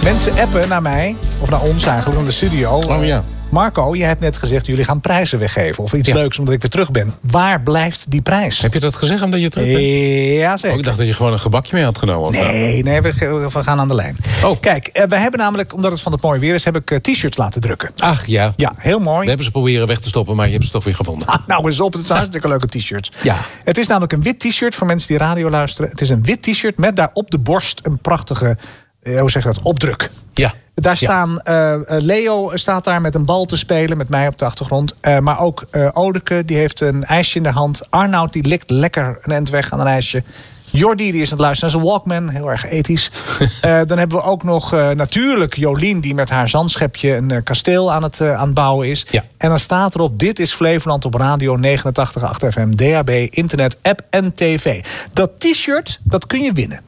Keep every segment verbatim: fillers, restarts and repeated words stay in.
Mensen appen naar mij, of naar ons eigenlijk, in de studio. Oh ja. Marco, je hebt net gezegd, jullie gaan prijzen weggeven. Of iets ja. leuks, omdat ik weer terug ben. Waar blijft die prijs? Heb je dat gezegd omdat je terug bent? Ja, zeker. Oh, ik dacht dat je gewoon een gebakje mee had genomen. Of nee, nee we, we gaan aan de lijn. Oh. Kijk, we hebben namelijk, omdat het van het mooie weer is... heb ik t-shirts laten drukken. Ach ja. Ja, heel mooi. We hebben ze proberen weg te stoppen, maar je hebt ze toch weer gevonden. Ah, nou eens op, het zijn hartstikke leuke t-shirts. Ja. Het is namelijk een wit t-shirt voor mensen die radio luisteren. Het is een wit t-shirt met daar op de borst een prachtige... hoe zeg je dat, opdruk. Ja. Daar staan, uh, Leo staat daar met een bal te spelen, met mij op de achtergrond. Uh, maar ook uh, Odeke, die heeft een ijsje in de hand. Arnoud, die likt lekker een end weg aan een ijsje. Jordi, die is aan het luisteren naar zijn Walkman, heel erg ethisch. uh, dan hebben we ook nog uh, natuurlijk Jolien, die met haar zandschepje een uh, kasteel aan het, uh, aan het bouwen is. Ja. En dan staat erop, dit is Flevoland op radio negenentachtig komma acht F M, D A B, internet, app en tv. Dat t-shirt, dat kun je winnen.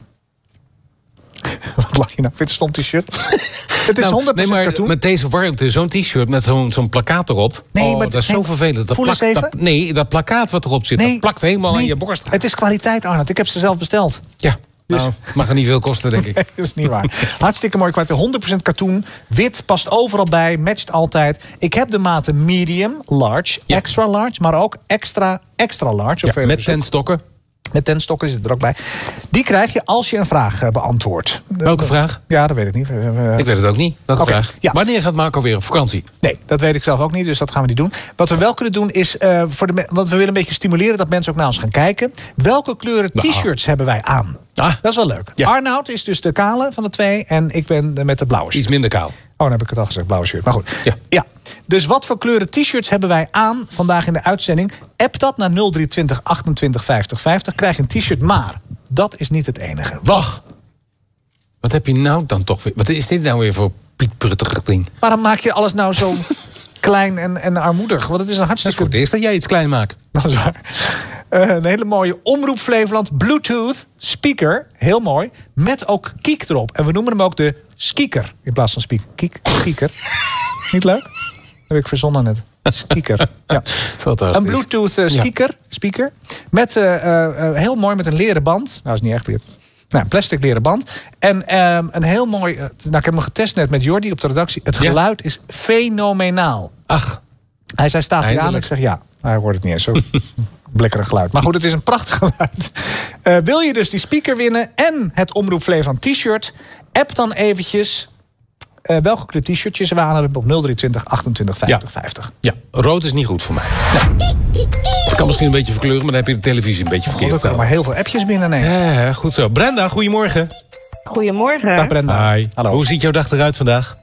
Wat lach je nou? Vind je het stom t-shirt? Het is nou, honderd procent nee, maar katoen. met deze warmte, zo'n t-shirt met zo'n zo'n plakkaat erop. Nee, oh, maar dat is nee, zo vervelend. Dat voel eens plakt, even. dat, nee, dat plakkaat wat erop zit, Nee, dat plakt helemaal nee, aan je borst. Het is kwaliteit, Arnold. Ik heb ze zelf besteld. Ja, Dus- nou, mag er niet veel kosten, denk ik. Nee, dat is niet waar. Hartstikke mooi kwaliteit. honderd procent katoen. Wit, past overal bij. Matcht altijd. Ik heb de maten medium, large, Ja. extra large. Maar ook extra, extra large. Ja, Of met tentstokken. Met tentstokken zit er ook bij. Die krijg je als je een vraag uh, beantwoordt. Welke vraag? Ja, dat weet ik niet. Uh, uh, Ik weet het ook niet. Welke Oké, vraag? ja. Wanneer gaat Marco weer op vakantie? Nee, dat weet ik zelf ook niet, dus dat gaan we niet doen. Wat we wel kunnen doen is, uh, voor de me- want we willen een beetje stimuleren dat mensen ook naar ons gaan kijken. Welke kleuren Nou. t-shirts hebben wij aan? Ah. Dat is wel leuk. Ja. Arnoud is dus de kale van de twee en ik ben de met de blauwe shirt. Iets minder kaal. Oh, dan heb ik het al gezegd, blauwe shirt. Maar goed. Ja. ja. Dus wat voor kleuren t-shirts hebben wij aan vandaag in de uitzending? App dat naar nul drie twintig achtentwintig vijftig vijftig. Krijg je een t-shirt, maar dat is niet het enige. Wacht. Wat heb je nou dan toch weer? Wat is dit nou weer voor pietpruttig ding? Waarom maak je alles nou zo klein en, en armoedig? Want het is een Dat is hartstikke... voor het eerst dat jij iets klein maakt. Dat is waar. Uh, een hele mooie Omroep Flevoland Bluetooth speaker. Heel mooi. Met ook kiek erop. En we noemen hem ook de skieker. In plaats van speaker. Kiek, skieker. Niet leuk? Dat heb ik verzonnen net. Speaker. Ja. Fantastisch. Een Bluetooth uh, speaker, speaker. Met, uh, uh, heel mooi met een leren band. Nou, is niet echt weer. Nou, een plastic leren band. En um, een heel mooi... Uh, nou, ik heb hem getest net met Jordi op de redactie. Het Ja. geluid is fenomenaal. Ach, Hij zei, staat hij aan? Eindelijk. Ik zeg, ja. Hij hoort het niet eens zo blikkerig geluid. Maar goed, het is een prachtig geluid. Uh, wil je dus die speaker winnen en het Omroep Flevoland t-shirt? App dan eventjes uh, welke kleur t-shirtjes we aan hebben op nul drie twintig achtentwintig vijftig vijftig. ja, rood is niet goed voor mij. Het kan misschien een beetje verkleuren, maar dan heb je de televisie een beetje God, verkeerd. er komen maar heel veel appjes binnen ineens. Ja, goed zo. Brenda, goedemorgen. Goedemorgen. Dag Brenda. Hi. Hallo. Hoe ziet jouw dag eruit vandaag?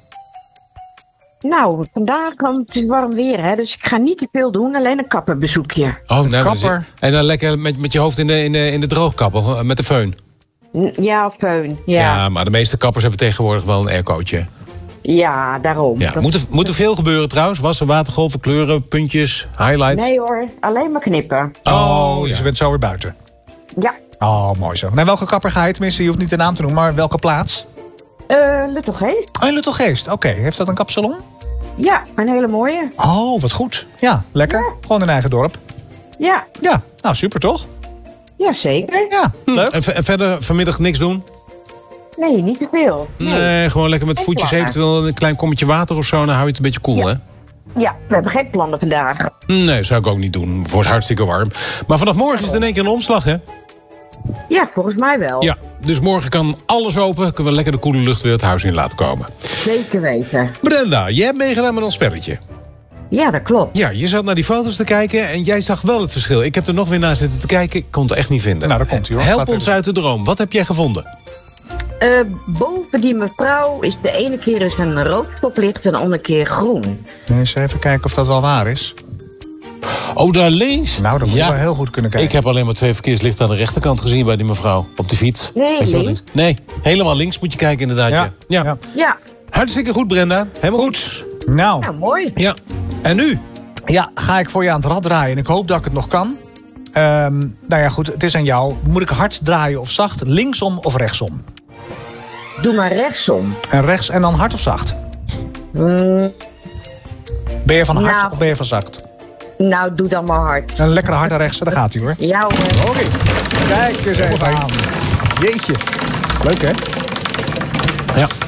Nou, vandaag kan het is warm weer, hè, dus ik ga niet te veel doen, alleen een kapperbezoekje. Oh, nou, dan kapper. zit- En dan lekker met, met je hoofd in de, in de, in de droogkap, of met de föhn. N- Ja, of feun. Ja, Ja. ja. maar de meeste kappers hebben tegenwoordig wel een aircootje. daarom. Ja. Dat- Moet, er, moet er veel gebeuren trouwens? Wassen, watergolven, kleuren, puntjes, highlights? Nee hoor, alleen maar knippen. Oh, dus ja. je bent zo weer buiten. Ja, Oh, mooi zo. Naar welke kapper ga je? Tenminste, je hoeft niet de naam te noemen, maar welke plaats? uh, Luttelgeest. Oh, in Luttelgeest. Oké, heeft dat een kapsalon? Ja, een hele mooie. Oh, wat goed. Ja, lekker. Ja. Gewoon in eigen dorp. Ja, Ja, nou super toch? ja zeker. Ja, leuk. En, ver- en verder vanmiddag niks doen? Nee, niet te veel. Nee. Nee, gewoon lekker met Geen voetjes, plannen. eventueel een klein kommetje water of zo. Dan hou je het een beetje koel, Ja. hè? Ja, we hebben geen plannen vandaag. Nee, zou ik ook niet doen. Het wordt hartstikke warm. Maar vanaf morgen is het in één keer een omslag, hè? Ja, volgens mij wel. Ja, dus morgen kan alles open. Kunnen we lekker de koele lucht weer het huis in laten komen. Zeker weten. Brenda, jij hebt meegedaan met ons spelletje. Ja, dat klopt. Ja, je zat naar die foto's te kijken en jij zag wel het verschil. Ik heb er nog weer naar zitten te kijken. Ik kon het echt niet vinden. Nou, daar komt hij, hoor. Help Laat ons even. uit de droom. Wat heb jij gevonden? Uh, boven die mevrouw is de ene keer is een rood stoplicht en de andere keer groen. Eens even kijken of dat wel waar is. Oh, daar links? Nou, dan moet je Ja. wel heel goed kunnen kijken. Ik heb alleen maar twee verkeerslichten aan de rechterkant gezien bij die mevrouw. Op de fiets. Nee, Weet je wel, links. Nee, helemaal links moet je kijken inderdaad. Ja. Ja, Ja. ja. Ja, Hartstikke goed, Brenda. Helemaal goed. Nou, nou mooi. Ja. En nu? ja, ga ik voor je aan het rad draaien. En ik hoop dat ik het nog kan. Ehm, nou ja, goed, het is aan jou. Moet ik hard draaien of zacht? Linksom of rechtsom? Doe maar rechtsom. En rechts en dan hard of zacht? Mm, Ben je van hard Nou. of ben je van zacht? nou, doe dan maar hard. Een lekkere harde rechtse, daar gaat hij hoor. Ja hoor. Oké, kijk eens even aan. Jeetje. Leuk hè? Ja.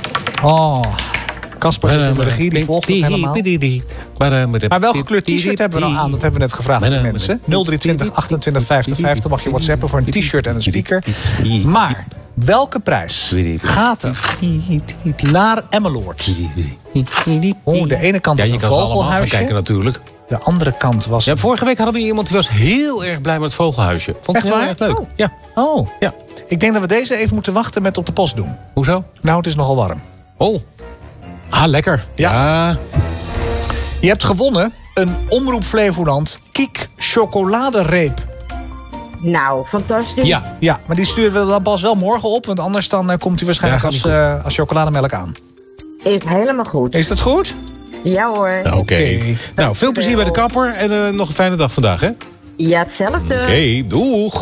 Oh, Casper zit in de regie, die volgt het helemaal. Maar welke kleur t-shirt hebben we nou aan? Dat hebben we net gevraagd aan de mensen. nul drie twintig achtentwintig vijftig vijftig mag je whatsappen voor een t-shirt en een speaker. Maar welke prijs gaat er naar Emmeloord? Oh, de ene kant Ja, is je een kan ze allemaal gaan vogelhuisje. kijken natuurlijk. De andere kant was... Ja, vorige week hadden we iemand die was heel erg blij met het vogelhuisje. Vond het Echt heel waar? erg leuk. Oh. Ja. Oh, Ja. ik denk dat we deze even moeten wachten met op de post doen. Hoezo? Nou, het is nogal warm. Oh. Ah, lekker. Ja. Ja. Je hebt gewonnen een Omroep Flevoland Kiek chocoladereep. Nou, fantastisch. Ja. Ja, maar die sturen we dan pas wel morgen op. Want anders dan eh, komt hij waarschijnlijk Ja, als, gaat niet eh, als chocolademelk aan. Is helemaal goed. Is dat goed? Ja hoor. Oké. Oké. Nou, veel plezier bij de kapper en eh, nog een fijne dag vandaag, hè? Oké, Ja, hetzelfde. doeg.